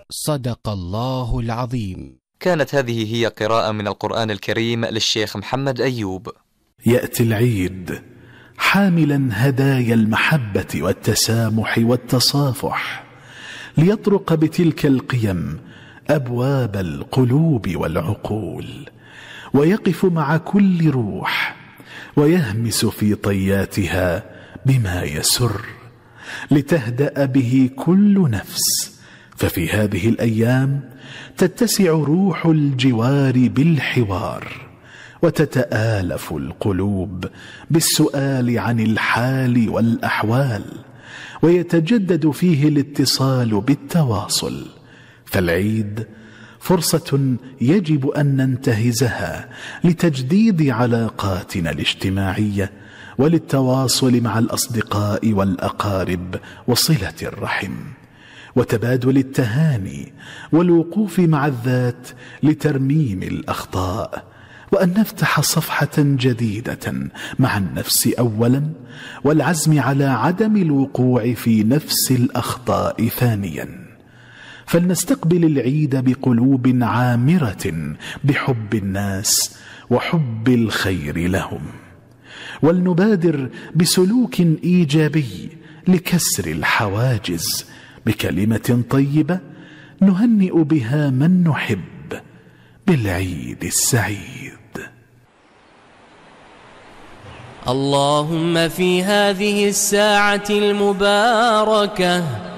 صدق الله العظيم. كانت هذه هي قراءة من القرآن الكريم للشيخ محمد أيوب. يأتي العيد حاملا هدايا المحبة والتسامح والتصافح، ليطرق بتلك القيم أبواب القلوب والعقول، ويقف مع كل روح ويهمس في طياتها بما يسر، لتهدأ به كل نفس. ففي هذه الأيام تتسع روح الجوار بالحوار، وتتآلف القلوب بالسؤال عن الحال والأحوال، ويتجدد فيه الاتصال بالتواصل. فالعيد فرصة يجب أن ننتهزها لتجديد علاقاتنا الاجتماعية، وللتواصل مع الأصدقاء والأقارب وصلة الرحم، وتبادل التهاني، والوقوف مع الذات لترميم الأخطاء، وأن نفتح صفحة جديدة مع النفس أولا، والعزم على عدم الوقوع في نفس الأخطاء ثانيا. فلنستقبل العيد بقلوب عامرة بحب الناس وحب الخير لهم، ولنبادر بسلوك إيجابي لكسر الحواجز بكلمة طيبة نهنئ بها من نحب بالعيد السعيد. اللهم في هذه الساعة المباركة